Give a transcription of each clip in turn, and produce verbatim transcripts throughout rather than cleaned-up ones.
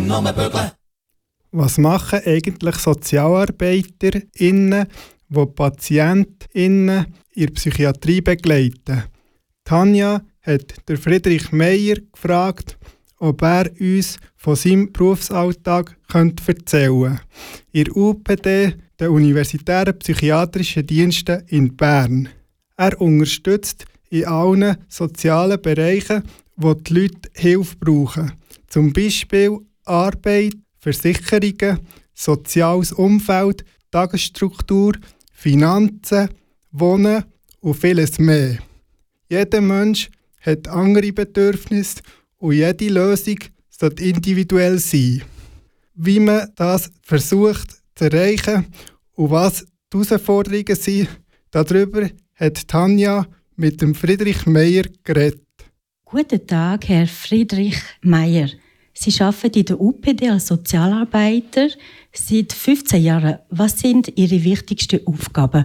Was machen eigentlich SozialarbeiterInnen, die PatientInnen in der Psychiatrie begleiten? Tanja hat der Friedrich Meier gefragt, ob er uns von seinem Berufsalltag erzählen könnte. In der U P D, der Universitären Psychiatrischen Dienste in Bern. Er unterstützt in allen sozialen Bereichen, wo die Leute Hilfe brauchen. Zum Beispiel Arbeit, Versicherungen, soziales Umfeld, Tagesstruktur, Finanzen, Wohnen und vieles mehr. Jeder Mensch hat andere Bedürfnisse und jede Lösung sollte individuell sein. Wie man das versucht zu erreichen und was die Herausforderungen sind, darüber hat Tanja mit dem Friedrich Meier geredet. Guten Tag, Herr Friedrich Meier. Sie arbeiten in der U P D als Sozialarbeiter seit fünfzehn Jahren. Was sind Ihre wichtigsten Aufgaben?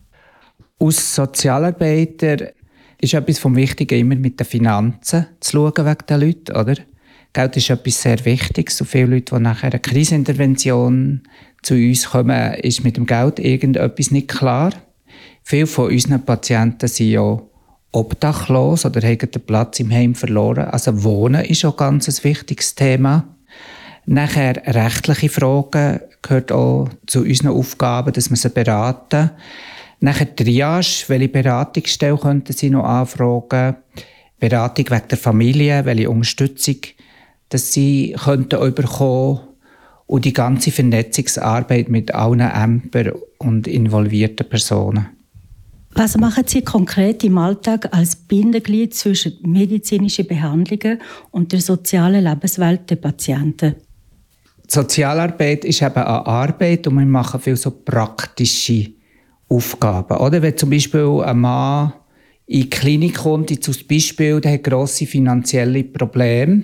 Als Sozialarbeiter ist etwas vom Wichtigen immer mit den Finanzen zu schauen wegen den Leuten, oder? Geld ist etwas sehr Wichtiges. So viele Leute, die nach einer Krisenintervention zu uns kommen, ist mit dem Geld irgendetwas nicht klar. Viele von unseren Patienten sind ja obdachlos oder haben den Platz im Heim verloren. Also Wohnen ist auch ganz ein wichtiges Thema. Nachher rechtliche Fragen gehört auch zu unseren Aufgaben, dass wir sie beraten. Nachher Triage, welche Beratungsstelle könnten Sie noch anfragen? Beratung wegen der Familie, welche Unterstützung dass Sie könnten bekommen und die ganze Vernetzungsarbeit mit allen Ämtern und involvierten Personen. Was machen Sie konkret im Alltag als Bindeglied zwischen medizinischen Behandlungen und der sozialen Lebenswelt der Patienten? Die Sozialarbeit ist eben eine Arbeit und wir machen viel so praktische Aufgaben. Oder wenn zum Beispiel ein Mann in die Klinik kommt, jetzt als Beispiel, der hat grosse finanzielle Probleme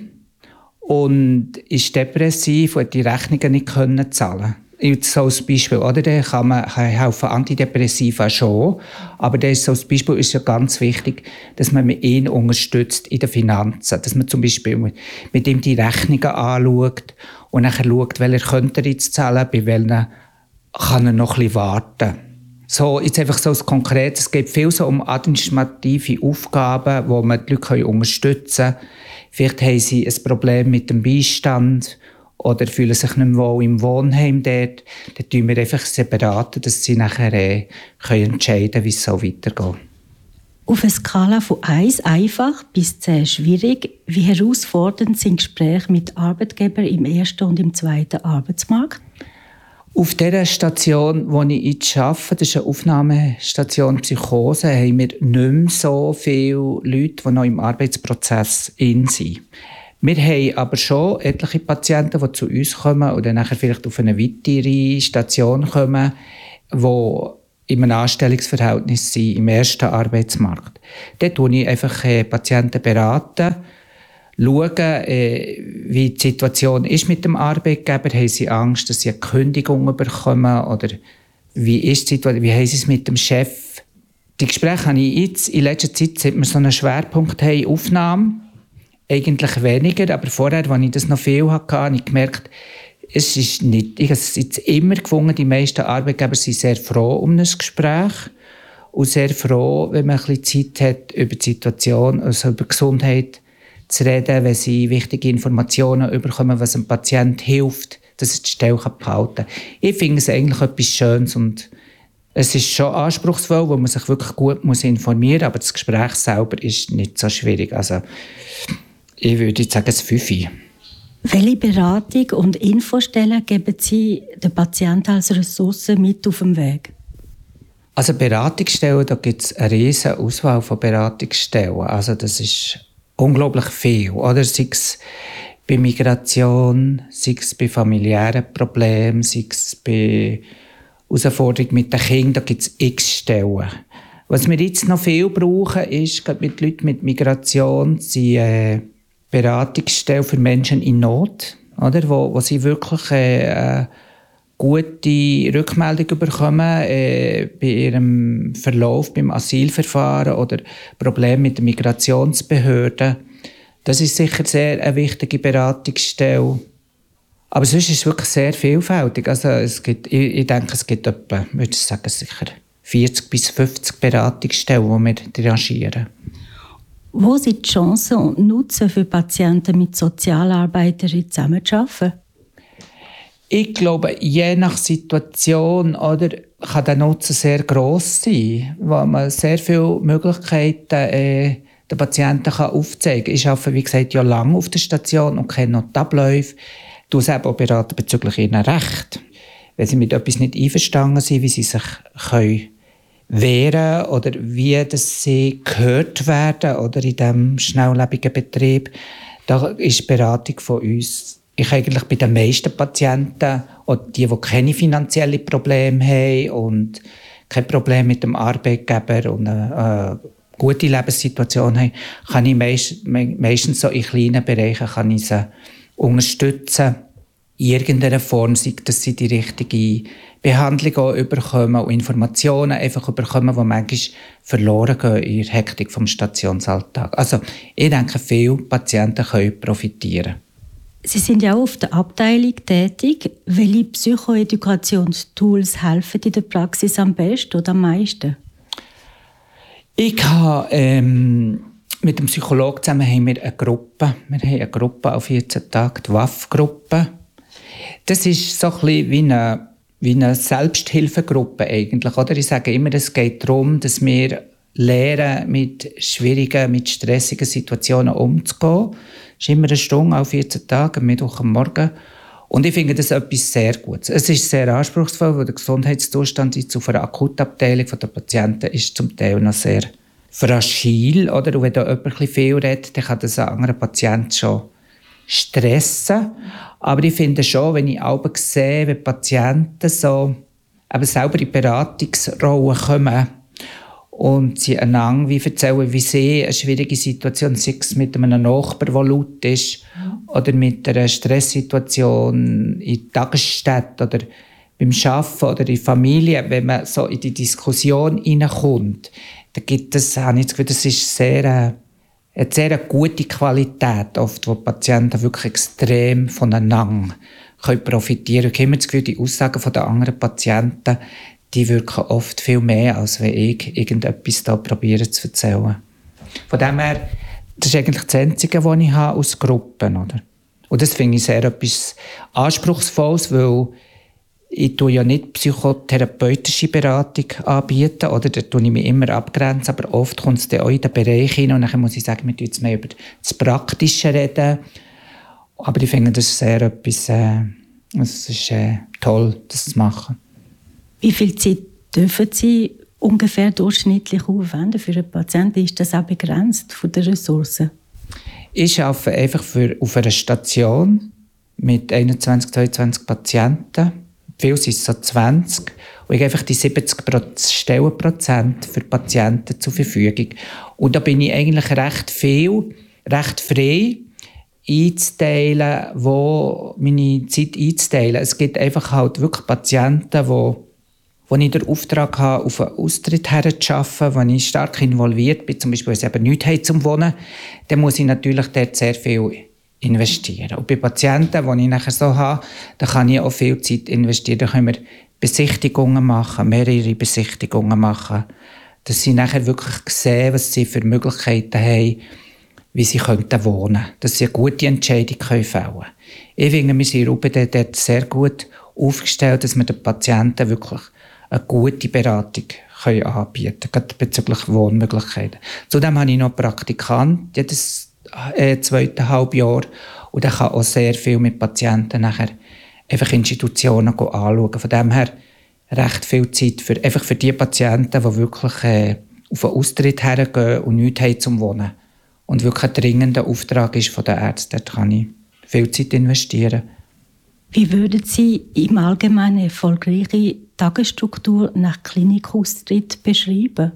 und ist depressiv und hat die Rechnungen nicht können zahlen. Jetzt so als Beispiel, oder? Dann kann man kann helfen Antidepressiva schon, aber das ist so als Beispiel ist ja ganz wichtig, dass man ihn unterstützt in den Finanzen, dass man zum Beispiel mit ihm die Rechnungen anschaut und nachher schaut, welcher könnte er jetzt zahlen, bei welchen kann er noch ein bisschen warten. So, jetzt einfach so als Konkret, es geht viel so um administrative Aufgaben, wo man die Leute unterstützen kann. Vielleicht haben sie ein Problem mit dem Beistand oder fühlen sich nicht mehr wohl im Wohnheim dort. Dann tun wir einfach sie beraten, dass sie nachher äh, können entscheiden können, wie es so weitergeht. Auf einer Skala von eins einfach bis zehn schwierig, wie herausfordernd sind Gespräche mit Arbeitgebern im ersten und im zweiten Arbeitsmarkt? Auf dieser Station, wo ich jetzt arbeite, das ist eine Aufnahmestation Psychose, haben wir nicht mehr so viele Leute, die noch im Arbeitsprozess in sind. Wir haben aber schon etliche Patienten, die zu uns kommen oder nachher vielleicht auf eine weitere Station kommen, die in einem Anstellungsverhältnis sind im ersten Arbeitsmarkt. Dort beraten ich einfach äh, Patienten beraten, schauen, äh, wie die Situation ist mit dem Arbeitgeber. Haben sie Angst, dass sie eine Kündigung bekommen? Oder wie ist die Situation? Wie haben sie es mit dem Chef? Die Gespräche habe ich jetzt in letzter Zeit, seit wir so einen Schwerpunkt haben, Aufnahme. Eigentlich weniger, aber vorher, als ich das noch viel hatte, habe ich gemerkt, es ist nicht, ich habe es jetzt immer gefunden, die meisten Arbeitgeber sind sehr froh um ein Gespräch und sehr froh, wenn man ein bisschen Zeit hat, über die Situation, also über Gesundheit zu reden, wenn sie wichtige Informationen bekommen, was einem Patient hilft, dass er die Stelle behalten kann. Ich finde es eigentlich etwas Schönes und es ist schon anspruchsvoll, wo man sich wirklich gut muss informieren muss, aber das Gespräch selber ist nicht so schwierig. Also, ich würde sagen, es Fünfi. Welche Beratung und Infostellen geben Sie den Patienten als Ressource mit auf dem Weg? Also Beratungsstellen, da gibt es eine riesige Auswahl von Beratungsstellen. Also das ist unglaublich viel. Oder sei es bei Migration, sei es bei familiären Problemen, sei es bei Herausforderungen mit den Kindern, da gibt es x Stellen. Was wir jetzt noch viel brauchen, ist, gerade mit Leuten mit Migration, sind äh, Beratungsstellen für Menschen in Not, oder? Wo, wo sie wirklich äh, eine gute Rückmeldung bekommen äh, bei ihrem Verlauf beim Asylverfahren oder Probleme mit der Migrationsbehörde. Das ist sicher sehr eine wichtige Beratungsstelle. Aber sonst ist es wirklich sehr vielfältig. Also es gibt, ich, ich denke, es gibt etwa, würde ich sagen, sicher vierzig bis fünfzig Beratungsstellen, die wir dirigieren. Wo sind die Chancen und Nutzen für Patienten mit Sozialarbeiterinnen zusammenzuarbeiten? Ich glaube, je nach Situation oder, kann der Nutzen sehr gross sein, weil man sehr viele Möglichkeiten äh, den Patienten kann aufzeigen kann. Ich arbeite, wie gesagt, ja lange auf der Station und kenne noch die Abläufe. Ich beraten eben auch beraten bezüglich ihren Rechten. Wenn sie mit etwas nicht einverstanden sind, wie sie sich können wehren oder wie das sie gehört werden oder in diesem schnelllebigen Betrieb, da ist die Beratung von uns. Ich eigentlich bei den meisten Patienten, auch die, die keine finanziellen Probleme haben und kein Problem mit dem Arbeitgeber und eine, eine gute Lebenssituation haben, kann ich meist, meistens so in kleinen Bereichen kann ich sie unterstützen. In irgendeiner Form, sei, dass sie die richtige Behandlung auch bekommen und Informationen einfach bekommen, die manchmal verloren gehen in der Hektik vom Stationsalltag. Also ich denke, viele Patienten können profitieren. Sie sind ja auch auf der Abteilung tätig. Welche Psychoedukationstools helfen in der Praxis am besten oder am meisten? Ich habe, ähm, mit dem Psychologen zusammen haben wir eine Gruppe. Wir haben eine Gruppe auf vierzehn Tage, die W A F-Gruppe. Das ist so ein bisschen wie eine, wie eine Selbsthilfegruppe eigentlich. Oder? Ich sage immer, es geht darum, dass wir lernen, mit schwierigen, mit stressigen Situationen umzugehen. Es ist immer eine Stunde auf vierzehn Tage, am Mittwoch am Morgen. Und ich finde das etwas sehr Gutes. Es ist sehr anspruchsvoll, weil der Gesundheitszustand jetzt auf einer Akutabteilung der Patienten ist zum Teil noch sehr fragil. Oder? Und wenn da jemand ein bisschen viel redet, dann kann das einen anderen Patienten schon stressen. Aber ich finde schon, wenn ich auch sehe, wenn Patienten so eben selber in Beratungsrollen kommen und sie einander wie erzählen, wie sie eine schwierige Situation, sei es mit einem Nachbar, der laut ist, oder mit einer Stresssituation in der Tagesstätte oder beim Arbeiten oder in der Familie, wenn man so in die Diskussion hineinkommt, dann gibt es, habe ich das Gefühl, das ist sehr, eine sehr gute Qualität, oft, wo die Patienten wirklich extrem voneinander können profitieren können. Ich habe immer das Gefühl, die Aussagen der anderen Patienten, die wirken oft viel mehr, als wenn ich irgendetwas da probiere zu erzählen. Von dem her, das ist eigentlich das Einzige, was ich habe aus Gruppen, oder? Und das finde ich sehr etwas Anspruchsvolles, weil ich tue ja nicht psychotherapeutische Beratung anbieten, oder? Da tue ich mich immer abgrenzen, aber oft kommt es dann auch in den Bereich hin und dann muss ich sagen, wir reden jetzt mehr über das Praktische reden. Aber ich finde das sehr etwas, äh, es ist äh, toll, das zu machen. Wie viel Zeit dürfen Sie ungefähr durchschnittlich aufwenden für einen Patienten? Ist das auch begrenzt von den Ressourcen? Ich arbeite einfach für, auf einer Station mit einundzwanzig, zweiundzwanzig Patienten. Viel sind es so zwanzig. Und ich habe einfach die siebzig Stellenprozent für Patienten zur Verfügung. Und da bin ich eigentlich recht viel, recht frei einzuteilen, wo meine Zeit einzuteilen. Es gibt einfach halt wirklich Patienten, die wo ich den Auftrag habe, auf einen Austritt herzuarbeiten, wo ich stark involviert bin, zum Beispiel, wenn sie eben nichts haben zum Wohnen, dann muss ich natürlich dort sehr viel investieren. Und bei Patienten, die ich nachher so habe, da kann ich auch viel Zeit investieren. Da können wir Besichtigungen machen, mehrere Besichtigungen machen, dass sie nachher wirklich sehen, was sie für Möglichkeiten haben, wie sie könnten wohnen, dass sie eine gute Entscheidung fällen können. Ich finde, wir sind in U B D dort sehr gut aufgestellt, dass wir den Patienten wirklich eine gute Beratung können anbieten können, gerade bezüglich Wohnmöglichkeiten. Zudem habe ich noch einen Praktikant, jedes äh, zweite Halbjahr, und der kann auch sehr viel mit Patienten nachher einfach Institutionen anschauen. Von dem her recht viel Zeit für, einfach für die Patienten, die wirklich äh, auf einen Austritt hergehen und nichts haben zum Wohnen. Und wirklich ein dringender Auftrag ist von den Ärzten, dort kann ich viel Zeit investieren. Wie würden Sie im Allgemeinen eine erfolgreiche Tagesstruktur nach Klinikaustritt beschreiben?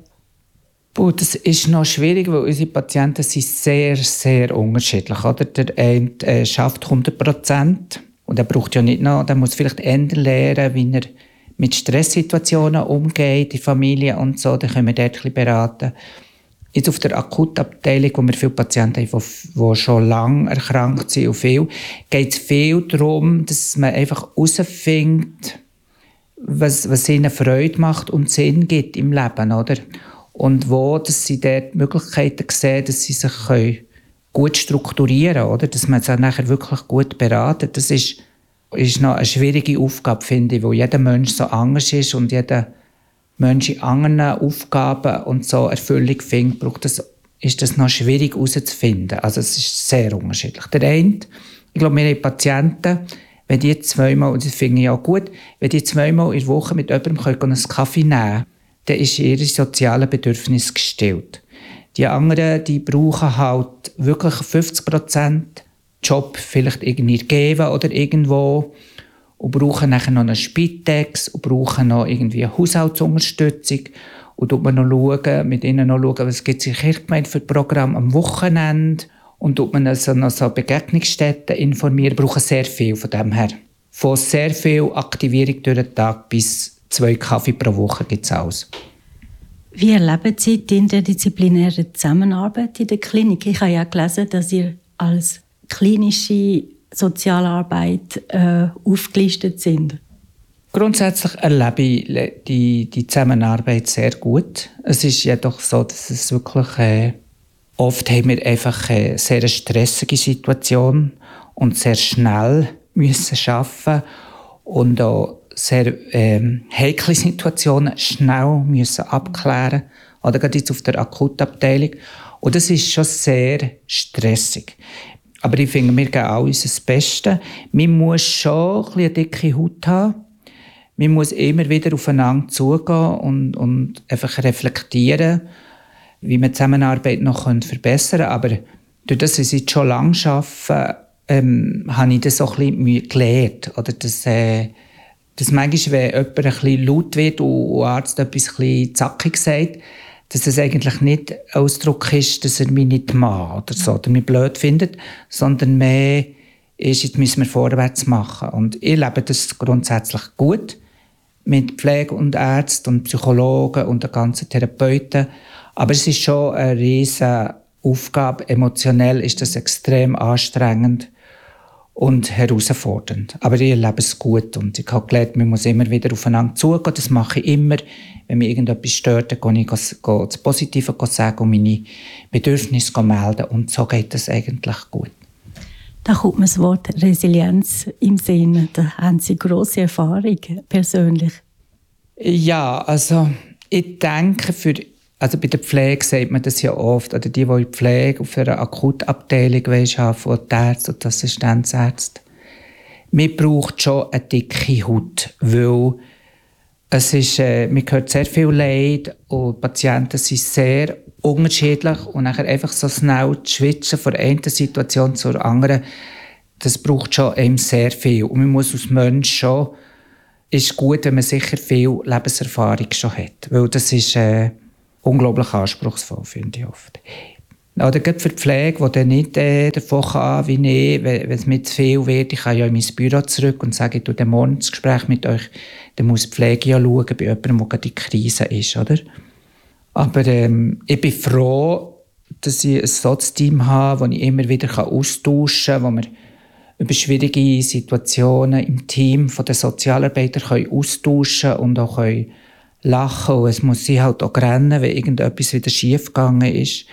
Oh, das ist noch schwierig, weil unsere Patienten sind sehr, sehr unterschiedlich. Oder? Der eine äh, schafft hundert Prozent und er braucht ja nicht noch, der muss vielleicht eher lernen, wie er mit Stresssituationen umgeht, die Familie und so, dann können wir dort ein bisschen beraten. Jetzt auf der Akutabteilung, wo wir viele Patienten haben, die schon lange erkrankt sind und viel, geht es viel darum, dass man einfach herausfindet, was, was ihnen Freude macht und Sinn gibt im Leben, oder? Und wo dass sie dort Möglichkeiten sehen, dass sie sich können gut strukturieren können, oder? Dass man sich nachher wirklich gut beraten. Das ist, ist noch eine schwierige Aufgabe, finde ich, wo jeder Mensch so anders ist und jeder Mensch in anderen Aufgaben und so Erfüllung findet, braucht das, ist das noch schwierig herauszufinden. Also es ist sehr unterschiedlich. Der eine, ich glaube, wir haben Patienten, wenn die zweimal, und das finde ich auch gut, wenn die zweimal in der Woche mit jemandem einen Kaffee nehmen können, dann ist ihre sozialen Bedürfnisse gestillt. Die anderen, die brauchen halt wirklich fünfzig Prozent Job, vielleicht irgendwie geben oder irgendwo, und brauchen nachher noch eine Spitex und brauchen noch irgendwie eine Haushaltsunterstützung und tut man noch schauen, mit ihnen noch schauen, was gibt es in der Kirchgemeinde für Programm am Wochenende und tut man also noch so Begegnungsstätten informieren, brauchen sehr viel von dem her. Von sehr viel Aktivierung durch den Tag bis zwei Kaffee pro Woche gibt es alles. Wie erleben Sie die interdisziplinäre Zusammenarbeit in der Klinik? Ich habe ja gelesen, dass ihr als klinische Sozialarbeit äh, aufgelistet sind. Grundsätzlich erlebe ich die, die Zusammenarbeit sehr gut. Es ist jedoch so, dass es wirklich äh, oft haben wir einfach eine sehr stressige Situation und sehr schnell müssen arbeiten und auch sehr ähm, heikle Situationen schnell müssen abklären. Oder gerade jetzt auf der Akutabteilung. Und das ist schon sehr stressig. Aber ich finde, wir geben auch unser Bestes. Man muss schon ein bisschen eine dicke Haut haben. Man muss immer wieder aufeinander zugehen und, und einfach reflektieren, wie man die Zusammenarbeit noch verbessern kann. Aber durch das, dass ich jetzt schon lange arbeite, ähm, habe ich das auch ein bisschen gelernt. Oder dass, äh, dass manchmal, wenn jemand ein bisschen laut wird und der Arzt etwas ein bisschen zackig sagt, dass das eigentlich nicht Ausdruck ist, dass er mich nicht mag oder so, oder mich blöd findet, sondern mehr ist, jetzt müssen wir vorwärts machen. Und ich lebe das grundsätzlich gut mit Pflege und Ärzten und Psychologen und den ganzen Therapeuten. Aber es ist schon eine riesige Aufgabe. Emotionell ist das extrem anstrengend und herausfordernd. Aber ich erlebe es gut und ich habe gelernt, man muss immer wieder aufeinander zugehen. Das mache ich immer. Wenn mich irgendetwas stört, dann gehe ich das Positive sagen und meine Bedürfnisse melden. Und so geht das eigentlich gut. Da kommt mir das Wort Resilienz im Sinn. Da haben Sie grosse Erfahrung persönlich. Ja, also ich denke, für, also bei der Pflege sagt man das ja oft, oder die, die in Pflege auf einer Akutabteilung haben, von Ärzten und Assistenzärzten. Man braucht schon eine dicke Haut, weil es ist, äh, man hört sehr viel Leid und die Patienten sind sehr unterschiedlich und nachher einfach so schnell zu switchen von einer Situation zur anderen, das braucht schon einem sehr viel. Und man muss als Mensch schon, ist gut, wenn man sicher viel Lebenserfahrung schon hat, weil das ist äh, unglaublich anspruchsvoll, finde ich oft. Oder gerade für die Pflege, die dann nicht äh, davon kann, wie ich, wenn es mir zu viel wird, ich kann ja in mein Büro zurück und sage, ich tue dann morgen das Gespräch mit euch, dann muss die Pflege ja schauen, bei jemandem, der gerade in Krise ist, oder? Aber ähm, ich bin froh, dass ich ein Soz-Team habe, das ich immer wieder austauschen kann, wo wir über schwierige Situationen im Team von den Sozialarbeitern austauschen können und auch können lachen. Und es muss sie halt auch rennen, wenn irgendetwas wieder schief gegangen ist.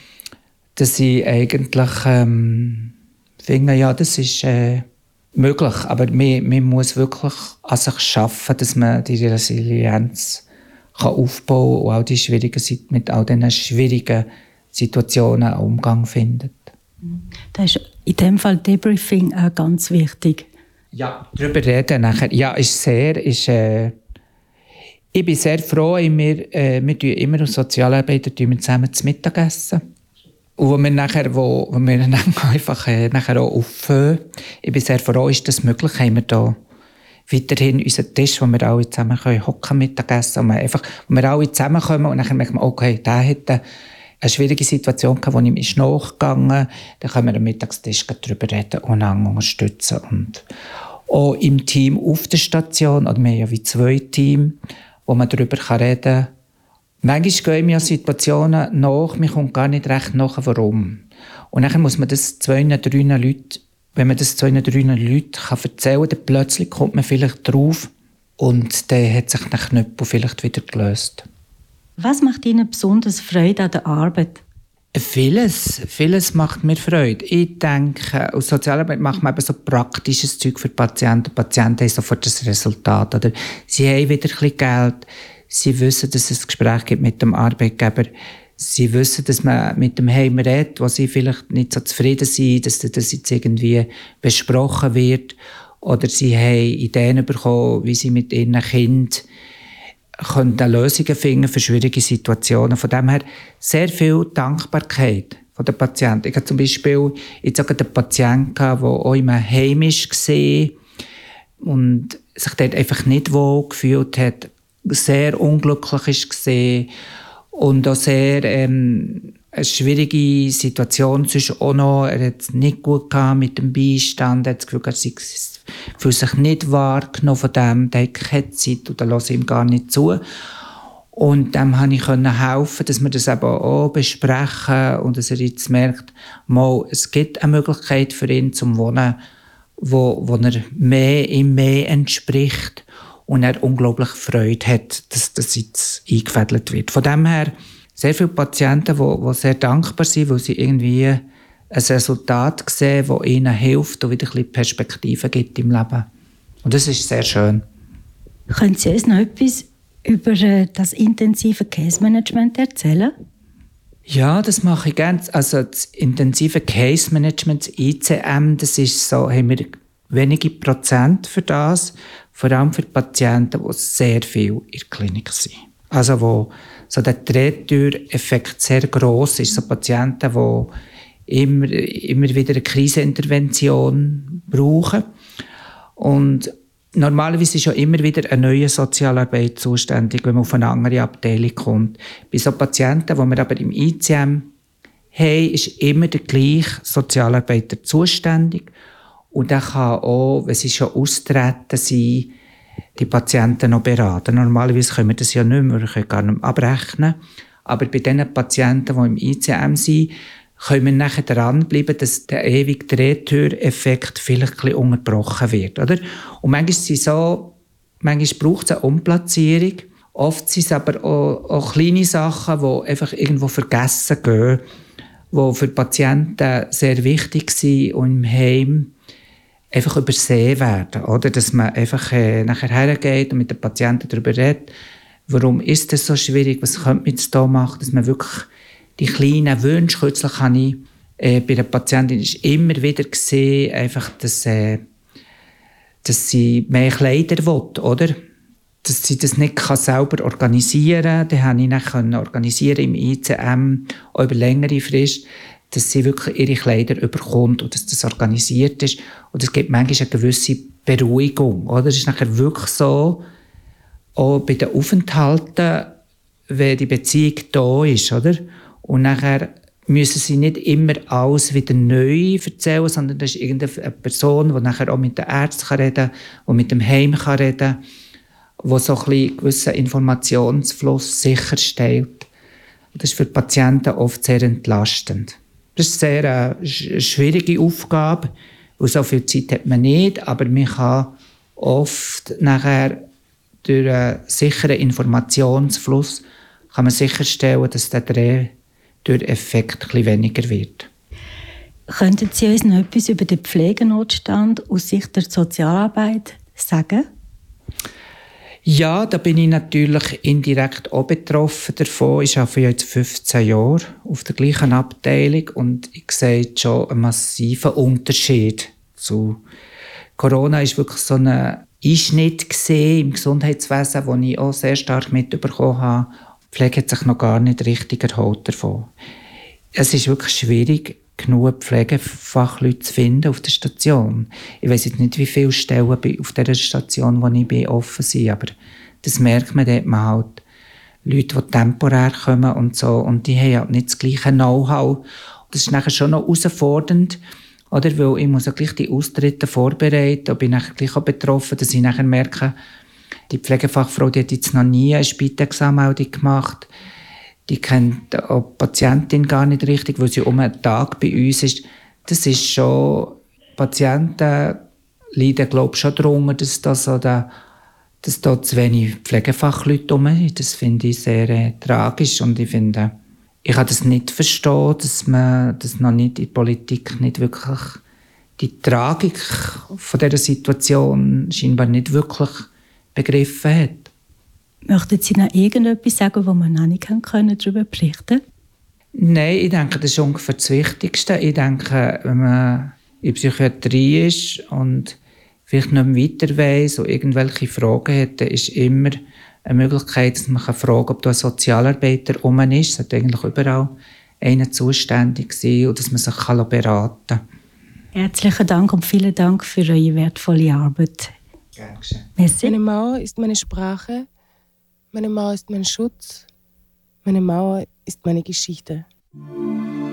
Dass ich eigentlich ähm, finde, ja, das ist äh, möglich. Aber man, man muss wirklich an sich arbeiten, dass man die Resilienz kann aufbauen und auch die schwierigen, mit all diesen schwierigen Situationen einen Umgang findet. Da ist in diesem Fall Debriefing auch ganz wichtig. Ja, darüber reden nachher. Ja, ist sehr, ist, äh, ich bin sehr froh, wir, äh, wir tun immer als Sozialarbeiter wir zusammen zu Mittag essen. Und wo wir nachher, wo, wo wir einfach äh, nachher auch aufhören, ich bin sehr froh, ist das möglich, haben wir da weiterhin unseren Tisch, wo wir alle zusammen können hocken Mittagessen, und wir einfach, wo wir alle zusammenkommen und dann merken wir, okay, der hat eine schwierige Situation gehabt, wo ihm ist nachgegangen, dann können wir am Mittagstisch darüber reden und einander unterstützen. Und auch im Team auf der Station, oder wir haben ja wie zwei Teams, wo man darüber reden kann, Manchmal gehen mir Situationen nach, man kommt gar nicht recht nach, warum. Und dann muss man das zwei, drei Leuten, wenn man das zwei, drei Leuten kann erzählen kann, dann plötzlich kommt man vielleicht drauf und dann hat sich der Knüppel vielleicht wieder gelöst. Was macht Ihnen besonders Freude an der Arbeit? Vieles, vieles macht mir Freude. Ich denke, aus Sozialarbeit macht man eben so praktisches Zeug für die Patienten. Die Patienten haben sofort das Resultat. Oder sie haben wieder ein bisschen Geld. Sie wissen, dass es ein Gespräch gibt mit dem Arbeitgeber. Sie wissen, dass man mit dem Heim redet, wo sie vielleicht nicht so zufrieden sind, dass das jetzt irgendwie besprochen wird. Oder sie haben Ideen bekommen, wie sie mit ihren Kindern können Lösungen finden für schwierige Situationen. Von dem her sehr viel Dankbarkeit von den Patienten. Ich hatte zum Beispiel jetzt auch einen Patienten, der auch in einem Heim war und sich dort einfach nicht wohl gefühlt hat, sehr unglücklich war und auch sehr ähm, eine schwierige Situation sonst auch noch. Er hat es nicht gut gehabt mit dem Beistand, er hat das Gefühl, er sei für sich nicht wahrgenommen von dem, der hat keine Zeit und da lasse ich ihm gar nicht zu. Und dem konnte ich helfen, dass wir das eben auch besprechen und dass er jetzt merkt, mal, es gibt eine Möglichkeit für ihn zum Wohnen, wo, wo er mehr, ihm mehr entspricht und er unglaublich Freude hat, dass das jetzt eingefädelt wird. Von dem her sehr viele Patienten, die, die sehr dankbar sind, weil sie irgendwie ein Resultat sehen, das ihnen hilft und wieder ein bisschen Perspektive gibt im Leben. Und das ist sehr schön. Können Sie uns noch etwas über das intensive Case Management erzählen? Ja, das mache ich gerne. Also das intensive Case Management, das I C M, das ist so, haben wir wenige Prozent für das, vor allem für Patienten, die sehr viel in der Klinik sind. Also wo so der Drehtüreffekt sehr gross ist, so Patienten, die immer, immer wieder eine Krisenintervention brauchen. Und normalerweise ist ja immer wieder eine neue Sozialarbeit zuständig, wenn man auf eine andere Abteilung kommt. Bei so Patienten, die wir aber im I C M haben, ist immer der gleiche Sozialarbeiter zuständig. Und der kann auch, wenn sie schon austreten sind, die Patienten noch beraten. Normalerweise können wir das ja nicht mehr, wir können gar nicht mehr abrechnen. Aber bei den Patienten, die im I C M sind, können wir nachher dranbleiben, dass der ewige Drehtüreffekt vielleicht ein bisschen unterbrochen wird. Oder? Und manchmal, sind so, manchmal braucht es eine Umplatzierung. Oft sind es aber auch, auch kleine Sachen, die einfach irgendwo vergessen gehen, die für die Patienten sehr wichtig sind und im Heim einfach übersehen werden. Oder? Dass man einfach äh, nachher hergeht und mit den Patienten darüber redet, warum ist das so schwierig, was könnte man jetzt da machen, dass man wirklich die kleinen Wünsche, kürzlich habe ich äh, bei der Patientin ist immer wieder gesehen, einfach, dass, äh, dass sie mehr Kleider will, oder? Dass sie das nicht kann selber organisieren kann. Dann konnte ich dann können organisieren im I C M, auch über längere Frist, dass sie wirklich ihre Kleider überkommt und dass das organisiert ist. Und es gibt manchmal eine gewisse Beruhigung, oder? Es ist nachher wirklich so, auch bei den Aufenthalten, wenn die Beziehung da ist, oder? Und nachher müssen sie nicht immer alles wieder neu erzählen, sondern das ist irgendeine Person, die nachher auch mit den Ärzten reden kann, die mit dem Heim reden kann, die so ein bisschen einen gewissen Informationsfluss sicherstellt. Das ist für die Patienten oft sehr entlastend. Das ist eine sehr äh, schwierige Aufgabe, weil so viel Zeit hat man nicht, aber man kann oft nachher durch einen sicheren Informationsfluss kann man sicherstellen, dass der Drehtüreffekt ein bisschen weniger wird. Könnten Sie uns noch etwas über den Pflegenotstand aus Sicht der Sozialarbeit sagen? Ja, da bin ich natürlich indirekt auch betroffen davon. Ich arbeite jetzt fünfzehn Jahre auf der gleichen Abteilung und ich sehe schon einen massiven Unterschied zu Corona. Ist wirklich so ein Einschnitt gesehen im Gesundheitswesen, den ich auch sehr stark mitbekommen habe. Die Pflege hat sich noch gar nicht richtig erholt davon. Es ist wirklich schwierig, genug Pflegefachleute zu finden auf der Station. Ich weiss jetzt nicht, wie viele Stellen auf dieser Station, wo ich bin, offen sind, aber das merkt man, da hat man halt Leute, die temporär kommen und so, und die haben halt nicht das gleiche Know-how. Das ist nachher schon noch herausfordernd, oder? Weil ich muss ja gleich die Austritte vorbereiten und bin nachher gleich auch betroffen, dass ich nachher merke, die Pflegefachfrau, die hat jetzt noch nie eine Spitex-Anmeldung gemacht. Die kennt auch die Patientin gar nicht richtig, weil sie um einen Tag bei uns ist. Das ist schon, Patienten leiden, glaube ich, schon darunter, dass, das oder, dass da zu wenig Pflegefachleute herum sind. Das finde ich sehr äh, tragisch und ich finde, ich kann das nicht verstehen, dass man das noch nicht in der Politik nicht wirklich die Tragik von dieser Situation scheinbar nicht wirklich begriffen hat. Möchten Sie noch irgendetwas sagen, wo wir noch nicht darüber berichten können? Nein, ich denke, das ist ungefähr das Wichtigste. Ich denke, wenn man in der Psychiatrie ist und vielleicht nicht mehr weiter weiss und irgendwelche Fragen hat, dann ist immer eine Möglichkeit, dass man fragen kann, ob da ein Sozialarbeiter rum ist. Es sollte eigentlich überall einer zuständig sein und dass man sich beraten kann. Herzlichen Dank und vielen Dank für eure wertvolle Arbeit. Gerne geschehen. Merci. Meine Mauer ist meine Sprache, meine Mauer ist mein Schutz, meine Mauer ist meine Geschichte.